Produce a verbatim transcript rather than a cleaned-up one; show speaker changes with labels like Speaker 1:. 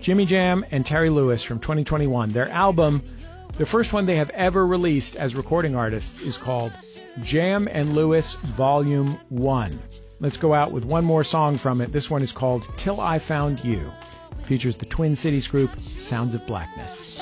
Speaker 1: Jimmy Jam and Terry Lewis from twenty twenty-one. Their album, the first one they have ever released as recording artists, is called Jam and Lewis Volume one. Let's go out with one more song from it. This one is called Till I Found You. It features the Twin Cities group Sounds of Blackness.